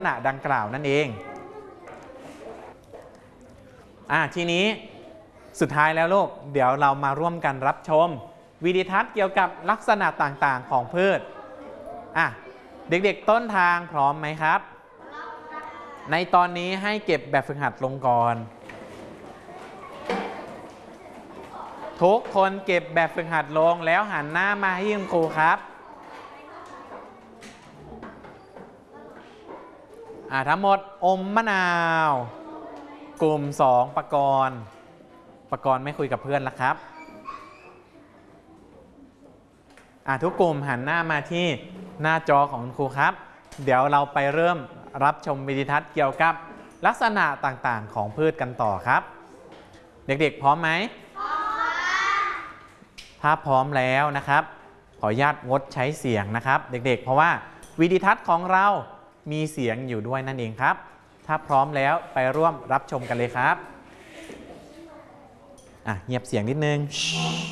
ณะดังกล่าวนั่นเองทีนี้สุดท้ายแล้วลูกเดี๋ยวเรามาร่วมกันรับชมวิดีทัศน์เกี่ยวกับลักษณะต่างๆของพืชเด็กๆต้นทางพร้อมไหมครับในตอนนี้ให้เก็บแบบฝึกหัดลงก่อนทุกคนเก็บแบบฝึกหัดลงแล้วหันหน้ามาให้คุณครูครับทั้งหมดอมมะนาวกลุ่ม2ปกรณ์ไม่คุยกับเพื่อนแล้วครับทุกกลุ่มหันหน้ามาที่หน้าจอของคุณครูครับเดี๋ยวเราไปเริ่มรับชมวิดีทัศน์เกี่ยวกับลักษณะต่างๆของพืชกันต่อครับเด็กๆพร้อมไหมพร้อมถ้าพร้อมแล้วนะครับขออนุญาตงดใช้เสียงนะครับเด็กๆเพราะว่าวิดีทัศน์ของเรามีเสียงอยู่ด้วยนั่นเองครับถ้าพร้อมแล้วไปร่วมรับชมกันเลยครับเงียบเสียงนิดนึง